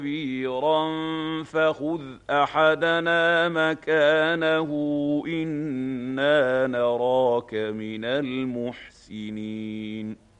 كبيرا فخذ أحدنا مكانه إنا نراك من المحسنين